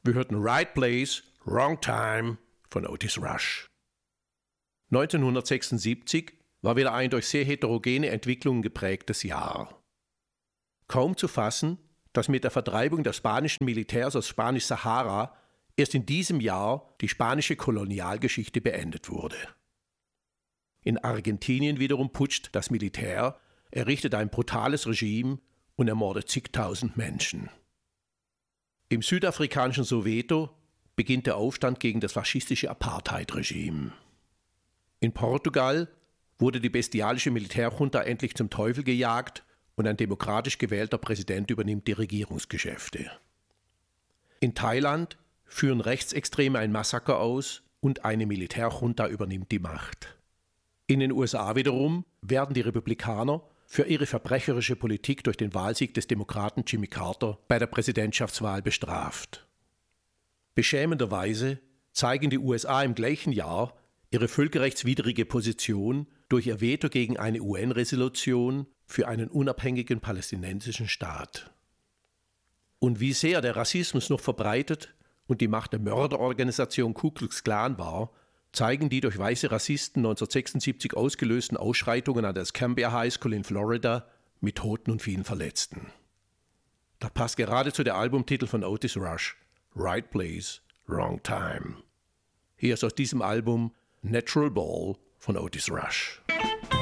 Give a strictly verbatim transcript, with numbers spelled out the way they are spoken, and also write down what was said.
Wir hörten Right Place, Wrong Time von Otis Rush. neunzehnhundertsechsundsiebzig war wieder ein durch sehr heterogene Entwicklungen geprägtes Jahr. Kaum zu fassen, dass mit der Vertreibung der spanischen Militärs aus Spanisch-Sahara erst in diesem Jahr die spanische Kolonialgeschichte beendet wurde. In Argentinien wiederum putscht das Militär, errichtet ein brutales Regime und ermordet zigtausend Menschen. Im südafrikanischen Soweto beginnt der Aufstand gegen das faschistische Apartheid-Regime. In Portugal wurde die bestialische Militärjunta endlich zum Teufel gejagt und ein demokratisch gewählter Präsident übernimmt die Regierungsgeschäfte. In Thailand führen Rechtsextreme ein Massaker aus und eine Militärjunta übernimmt die Macht. In den U S A wiederum werden die Republikaner für ihre verbrecherische Politik durch den Wahlsieg des Demokraten Jimmy Carter bei der Präsidentschaftswahl bestraft. Beschämenderweise zeigen die U S A im gleichen Jahr ihre völkerrechtswidrige Position durch ihr Veto gegen eine U N-Resolution für einen unabhängigen palästinensischen Staat. Und wie sehr der Rassismus noch verbreitet und die Macht der Mörderorganisation Ku Klux Klan war, zeigen die durch weiße Rassisten neunzehnhundertsechsundsiebzig ausgelösten Ausschreitungen an der Escambia High School in Florida mit Toten und vielen Verletzten. Da passt geradezu der Albumtitel von Otis Rush, Right Place, Wrong Time. Hier ist aus diesem Album Natural Ball von Otis Rush.